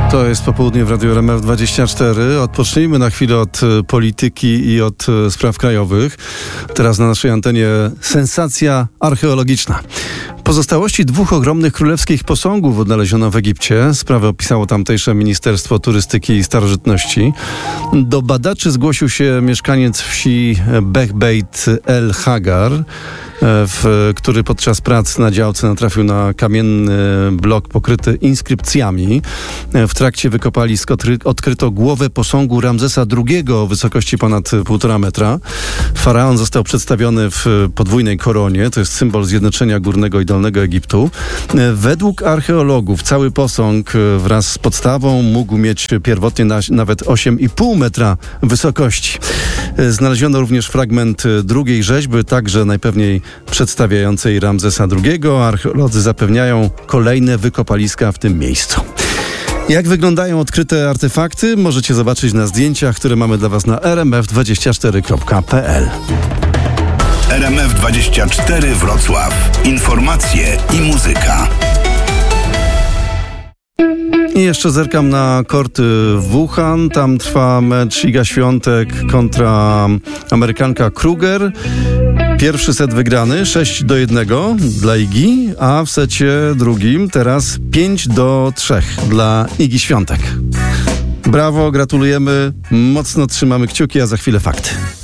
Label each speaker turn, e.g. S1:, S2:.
S1: To jest popołudnie w Radiu RMF24. Odpocznijmy na chwilę od polityki i od spraw krajowych. Teraz na naszej antenie sensacja archeologiczna. Pozostałości dwóch ogromnych królewskich posągów odnaleziono w Egipcie. Sprawę opisało tamtejsze Ministerstwo Turystyki i Starożytności. Do badaczy zgłosił się mieszkaniec wsi Behbeit El Hagar, który podczas prac na działce natrafił na kamienny blok pokryty inskrypcjami. W trakcie wykopalisk odkryto głowę posągu Ramzesa II o wysokości ponad 1,5 metra. Faraon został przedstawiony w podwójnej koronie. To jest symbol zjednoczenia Górnego i Dolnego Egiptu. Według archeologów cały posąg wraz z podstawą mógł mieć pierwotnie nawet 8,5 metra wysokości. Znaleziono również fragment drugiej rzeźby, także najpewniej przedstawiającej Ramzesa II. Archeolodzy zapewniają kolejne wykopaliska w tym miejscu. Jak wyglądają odkryte artefakty, możecie zobaczyć na zdjęciach, które mamy dla Was na rmf24.pl.
S2: RMF24 Wrocław. Informacje i muzyka.
S1: I jeszcze zerkam na korty w Wuhan. Tam trwa mecz Iga Świątek kontra Amerykanka Kruger. Pierwszy set wygrany 6-1 dla Igi, a w secie drugim teraz 5-3 dla Igi Świątek. Brawo, gratulujemy, mocno trzymamy kciuki, a za chwilę fakty.